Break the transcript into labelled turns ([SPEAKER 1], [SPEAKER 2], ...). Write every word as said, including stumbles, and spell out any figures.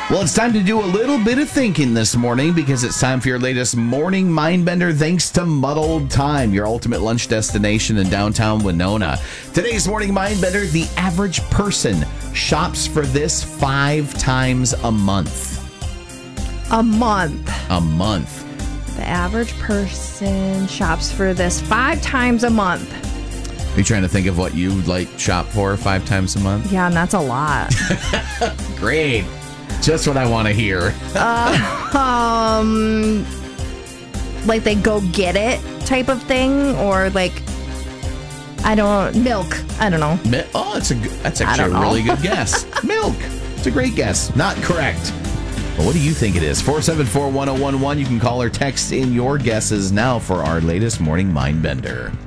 [SPEAKER 1] Well, it's time to do a little bit of thinking this morning because it's time for your latest morning Mindbender thanks to Muddled Time, your ultimate lunch destination in downtown Winona. Today's morning Mindbender, the average person shops for this five times a month.
[SPEAKER 2] A month.
[SPEAKER 1] A month.
[SPEAKER 2] The average person shops for this five times a month.
[SPEAKER 1] Are you trying to think of what you like shop for five times a month?
[SPEAKER 2] Yeah, and that's a lot.
[SPEAKER 1] Great. Just what I want to hear.
[SPEAKER 2] uh, um, like they go get it type of thing, or like I don't milk. I don't know.
[SPEAKER 1] Mi- oh, that's a that's actually a really good guess. Milk. It's a great guess. Not correct. But what do you think it is? four seven four, one oh one one. You can call or text in your guesses now for our latest morning Mindbender.